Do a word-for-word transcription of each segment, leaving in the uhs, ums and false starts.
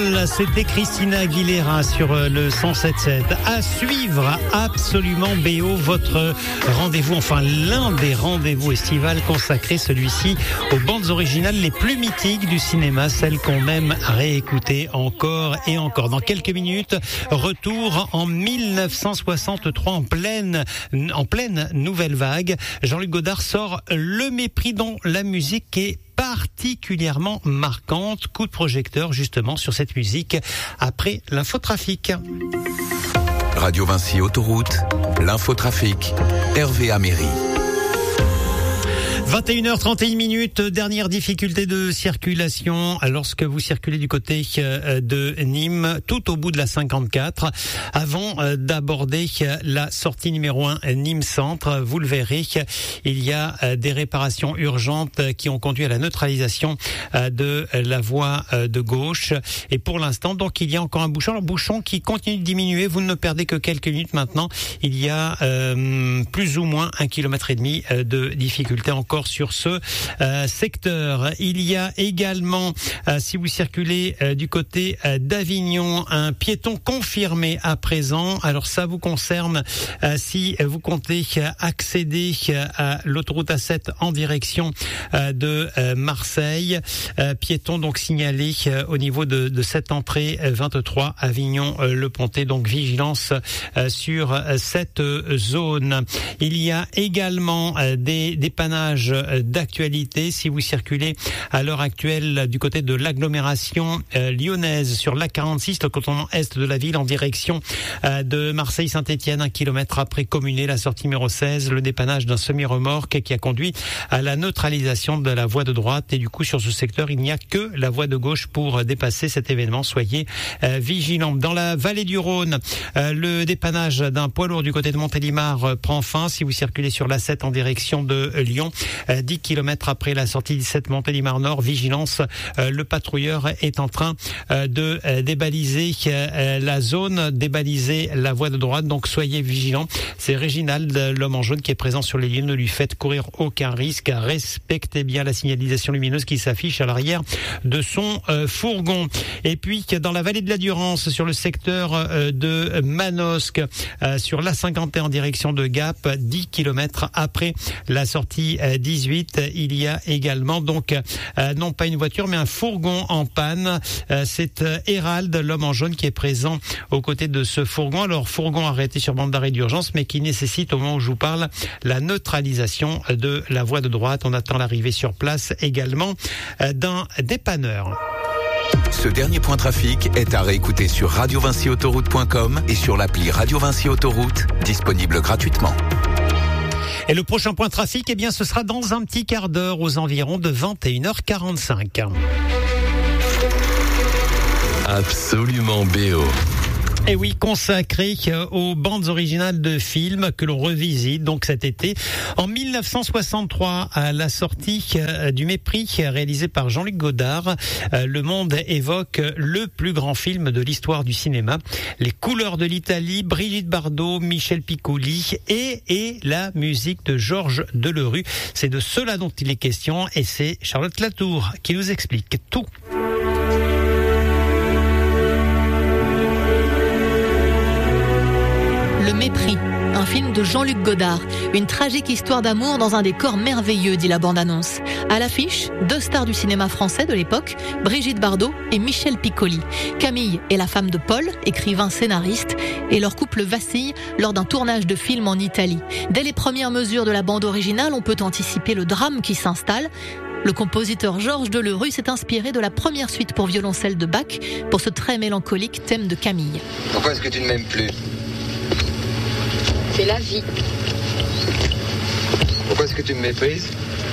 Girl, c'était Christina Aguilera sur le cent sept sept. À suivre absolument B O, votre rendez-vous, enfin l'un des rendez-vous estivales consacrés, celui-ci, aux bandes originales les plus mythiques du cinéma, celles qu'on aime réécouter encore et encore. Dans quelques minutes, retour en mille neuf cent soixante-trois, en pleine, en pleine nouvelle vague. Jean-Luc Godard sort Le Mépris, dont la musique est particulièrement marquante. Coup de projecteur justement sur cette musique après l'infotrafic. Radio Vinci Autoroute, l'infotrafic, Hervé Améry. vingt et une heures trente et une minutes, dernière difficulté de circulation lorsque vous circulez du côté de Nîmes, tout au bout de la cinquante-quatre, avant d'aborder la sortie numéro un Nîmes Centre. Vous le verrez, il y a des réparations urgentes qui ont conduit à la neutralisation de la voie de gauche. Et pour l'instant, donc, il y a encore un bouchon, un bouchon qui continue de diminuer. Vous ne perdez que quelques minutes maintenant. Il y a euh, plus ou moins un kilomètre et demi de difficulté encore sur ce euh, secteur. Il y a également, euh, si vous circulez euh, du côté euh, d'Avignon, un piéton confirmé à présent. Alors ça vous concerne euh, si vous comptez euh, accéder euh, à l'autoroute A sept en direction euh, de euh, Marseille. Euh, piéton donc signalé euh, au niveau de, de cette entrée euh, vingt-trois Avignon-Le Pontet. Donc vigilance euh, sur euh, cette euh, zone. Il y a également euh, des dépannages d'actualité si vous circulez à l'heure actuelle du côté de l'agglomération euh, lyonnaise sur l'A quarante-six, le cantonnement est de la ville en direction euh, de Marseille-Saint-Étienne, un kilomètre après Communé, la sortie numéro seize, le dépannage d'un semi-remorque qui a conduit à la neutralisation de la voie de droite, et du coup sur ce secteur il n'y a que la voie de gauche pour dépasser cet événement. Soyez euh, vigilants. Dans la vallée du Rhône, euh, le dépannage d'un poids lourd du côté de Montélimar euh, prend fin si vous circulez sur l'A sept en direction de euh, Lyon. Euh, dix kilomètres après la sortie dix-sept Montélimar Nord, vigilance, euh, le patrouilleur est en train euh, de euh, débaliser euh, la zone, débaliser la voie de droite, donc soyez vigilants. C'est Réginald, l'homme en jaune, qui est présent sur les lieux. Ne lui faites courir aucun risque, respectez bien la signalisation lumineuse qui s'affiche à l'arrière de son euh, fourgon. Et puis dans la vallée de la Durance, sur le secteur euh, de Manosque, euh, sur l'A cinquante et un en direction de Gap, dix kilomètres après la sortie euh, dix-huit, il y a également donc euh, non pas une voiture mais un fourgon en panne. Euh, c'est euh, Hérald, l'homme en jaune, qui est présent aux côtés de ce fourgon. Alors fourgon arrêté sur bande d'arrêt d'urgence, mais qui nécessite au moment où je vous parle la neutralisation de la voie de droite. On attend l'arrivée sur place également euh, d'un dépanneur. Ce dernier point trafic est à réécouter sur radio vinci autoroute point com et sur l'appli Radio Vinci Autoroute, disponible gratuitement. Et le prochain point trafic, eh bien, ce sera dans un petit quart d'heure, aux environs de vingt et une heures quarante-cinq. Absolument B O. Et oui, consacré aux bandes originales de films que l'on revisite donc cet été. En mille neuf cent soixante-trois, à la sortie du Mépris, réalisé par Jean-Luc Godard, le monde évoque le plus grand film de l'histoire du cinéma. Les couleurs de l'Italie, Brigitte Bardot, Michel Piccoli et, et la musique de Georges Delerue. C'est de cela dont il est question et c'est Charlotte Latour qui nous explique tout. Le Mépris, un film de Jean-Luc Godard. Une tragique histoire d'amour dans un décor merveilleux, dit la bande-annonce. À l'affiche, deux stars du cinéma français de l'époque, Brigitte Bardot et Michel Piccoli. Camille est la femme de Paul, écrivain scénariste, et leur couple vacille lors d'un tournage de film en Italie. Dès les premières mesures de la bande originale, on peut anticiper le drame qui s'installe. Le compositeur Georges Delerue s'est inspiré de la première suite pour violoncelle de Bach pour ce très mélancolique thème de Camille. Pourquoi est-ce que tu ne m'aimes plus ? C'est la vie. Pourquoi est-ce que tu me méprises ?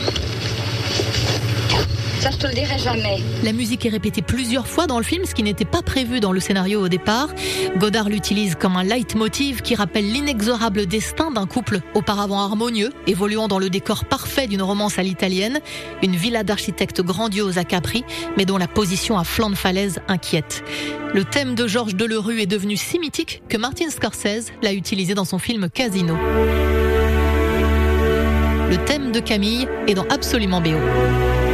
Ça, je te le dirai jamais. La musique est répétée plusieurs fois dans le film, ce qui n'était pas prévu dans le scénario au départ. Godard l'utilise comme un leitmotiv qui rappelle l'inexorable destin d'un couple auparavant harmonieux, évoluant dans le décor parfait d'une romance à l'italienne, une villa d'architecte grandiose à Capri, mais dont la position à flanc de falaise inquiète. Le thème de Georges Delerue est devenu si mythique que Martin Scorsese l'a utilisé dans son film Casino. Le thème de Camille est dans Absolument B O.